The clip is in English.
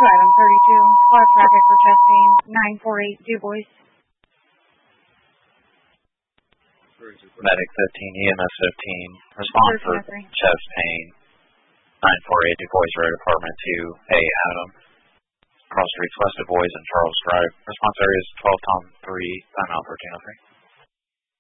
item 32, squad traffic for testing, 948 Du Bois. Medic 15, EMS 15, response for chest pain, 948 Du Bois Road, Apartment 2A, Adam. Cross streets west of Boys and Charles Drive. Response area is 12 Tom 3, timeout 1303.